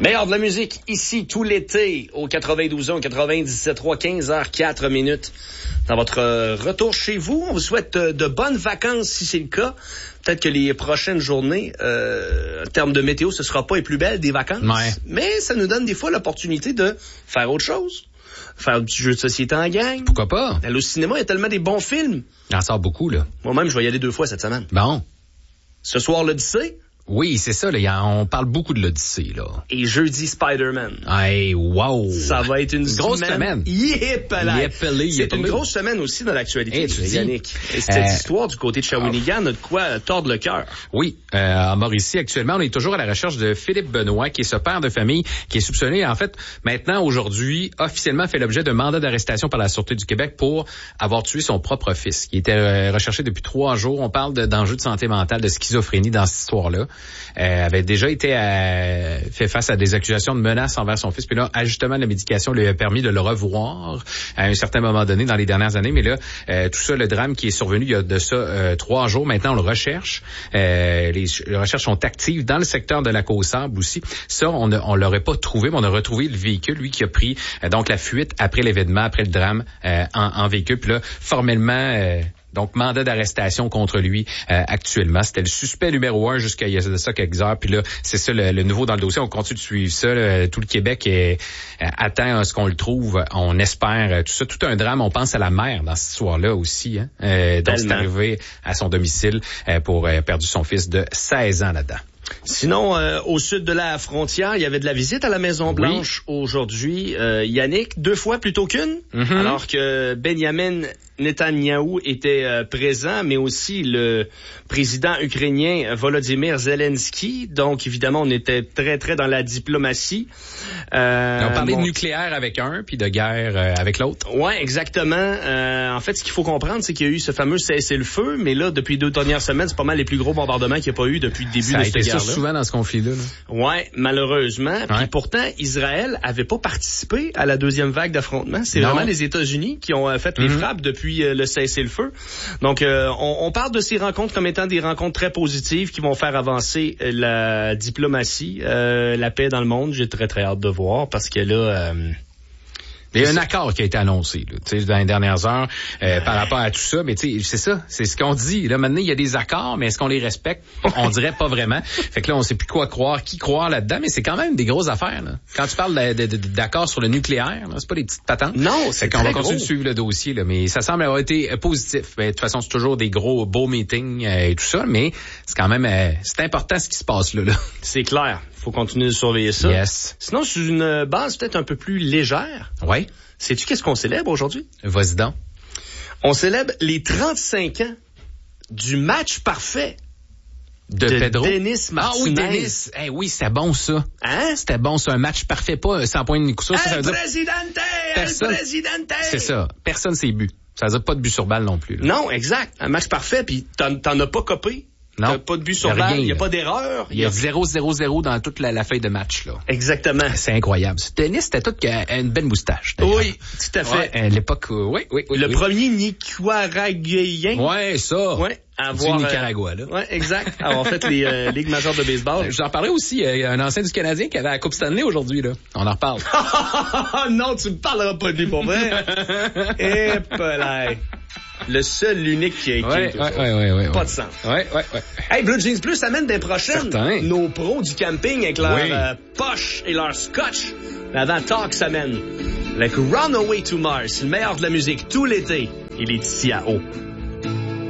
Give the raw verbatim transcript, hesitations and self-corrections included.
Meilleur de la musique ici tout l'été au quatre-vingt-douze ans, quatre-vingt-dix-sept trois, quinze heures quatre minutes. Dans votre euh, retour chez vous, on vous souhaite euh, de bonnes vacances si c'est le cas. Peut-être que les prochaines journées, euh, en termes de météo, ce sera pas les plus belles des vacances. Ouais. Mais ça nous donne des fois l'opportunité de faire autre chose. Faire un petit jeu de société en gang. Pourquoi pas? Aller au cinéma, il y a tellement des bons films. Il en sort beaucoup, là. Moi-même, je vais y aller deux fois cette semaine. Bon. Ce soir, l'Odyssée. Oui, c'est ça, là. Y a, on parle beaucoup de l'Odyssée, là. Et jeudi, Spider-Man. Hey, wow! Ça va être une grosse semaine. semaine. Yépelé. Yépelé, C'est yépelé. une grosse semaine aussi dans l'actualité, Hey, tu dis? Yannick. Et cette Euh, histoire du côté de Shawinigan a de quoi tordre le cœur. Oui, euh, à Mauricie, actuellement, on est toujours à la recherche de Philippe Benoît, qui est ce père de famille, qui est soupçonné, en fait, maintenant, aujourd'hui, officiellement fait l'objet d'un mandat d'arrestation par la Sûreté du Québec pour avoir tué son propre fils, qui était euh, recherché depuis trois jours. On parle de, d'enjeux de santé mentale, de schizophrénie dans cette histoire-là. Euh, avait déjà été euh, fait face à des accusations de menaces envers son fils. Puis là, ajustement de la médication lui a permis de le revoir à un certain moment donné dans les dernières années. Mais là, euh, tout ça, le drame qui est survenu il y a de ça euh, trois jours. Maintenant, on le recherche. Euh, les, les recherches sont actives dans le secteur de la Côte-Sable aussi. Ça, on ne on l'aurait pas trouvé, mais on a retrouvé le véhicule, lui qui a pris euh, donc la fuite après l'événement, après le drame euh, en, en véhicule. Puis là, formellement... Euh, Donc, mandat d'arrestation contre lui euh, actuellement. C'était le suspect numéro un jusqu'à il y a de ça quelques heures. Puis là, c'est ça le, le nouveau dans le dossier. On continue de suivre ça. Là. Tout le Québec est, euh, attend à ce qu'on le trouve. On espère euh, tout ça. Tout un drame. On pense à la mère dans cette histoire-là aussi. Hein? Euh, donc, c'est arrivé à son domicile euh, pour euh, perdu son fils de seize ans là-dedans. Sinon, euh, au sud de la frontière, il y avait de la visite à la Maison-Blanche oui. aujourd'hui. Euh, Yannick, deux fois plutôt qu'une, mm-hmm. alors que Benjamin Netanyahou était euh, présent, mais aussi le président ukrainien Volodymyr Zelensky. Donc, évidemment, on était très, très dans la diplomatie. Euh, on parlait bon, de nucléaire avec un, puis de guerre euh, avec l'autre. Ouais, exactement. Euh, en fait, ce qu'il faut comprendre, c'est qu'il y a eu ce fameux cessez-le-feu, mais là, depuis deux dernières semaines, c'est pas mal les plus gros bombardements qu'il n'y a pas eu depuis le début ça de a cette été guerre-là. Ça souvent dans ce conflit-là. Là. Ouais, malheureusement. Ouais. Puis pourtant, Israël avait pas participé à la deuxième vague d'affrontements. C'est non. vraiment les États-Unis qui ont euh, fait les mm-hmm. frappes depuis euh, le cessez-le-feu. Donc, euh, on, on parle de ces rencontres comme étant des rencontres très positives qui vont faire avancer euh, la diplomatie, euh, la paix dans le monde. J'ai très, très hâte de voir parce que là... Euh, Il y a un accord qui a été annoncé là, dans les dernières heures euh, par rapport à tout ça, mais tu sais, c'est ça, c'est ce qu'on dit. Là, maintenant, il y a des accords, mais est-ce qu'on les respecte? On dirait pas vraiment. Fait que là, on sait plus quoi croire, qui croire là-dedans, mais c'est quand même des grosses affaires. Là. Quand tu parles de, de, de, d'accords sur le nucléaire, là, c'est pas des petites patentes. Non, c'est fait qu'on va continuer de suivre le dossier, là, mais ça semble avoir été positif. Ben, de toute façon, c'est toujours des gros beaux meetings euh, et tout ça, mais c'est quand même euh, c'est important ce qui se passe là. là. C'est clair. Faut continuer de surveiller ça. Yes. Sinon, sur une base peut-être un peu plus légère. Ouais. Sais-tu qu'est-ce qu'on célèbre aujourd'hui? Vas-y donc. On célèbre les trente-cinq ans du match parfait de, de Pedro. Denis Martinez. Ah oui, Denis. Eh hey, oui, c'était bon ça. Hein? C'était bon, c'est un match parfait, pas sans point de coup. Ça, ça El veut dire... Presidente! Personne... El Presidente! C'est ça. Personne s'est bu. Ça veut dire pas de but sur balle non plus. Là. Non, exact. Un match parfait, puis t'en, t'en as pas copé. Non. T'as pas de but sur balle, il n'y a pas d'erreur. Il y a zéro zéro zéro dans toute la, la feuille de match. Là. Exactement. C'est incroyable. Denis, c'était tout une belle moustache. D'ailleurs. Oui, tout à fait. Ouais, à l'époque, oui, oui, oui. Le oui. premier Nicaraguayen. Ouais, ça. Ouais. Avoir, du Nicaragua, là. Euh, ouais, exact. Avoir fait les euh, ligues majeures de baseball. J'en parlais aussi, euh, un ancien du Canadien qui avait la Coupe Stanley aujourd'hui, là. On en reparle. Non, tu me parleras pas de lui, pour vrai. Et là. Le seul, l'unique qui a écrit. Ouais, ouais, ouais, ouais, ouais, pas ouais. de sens. Ouais, ouais, ouais. Hey, Blue Jeans Plus amène des prochaines. Certain. Nos pros du camping avec leur oui. euh, poche et leur scotch. L'avant Talks amène. Avec Runaway to Mars, le meilleur de la musique tout l'été. Il est ici à Haut.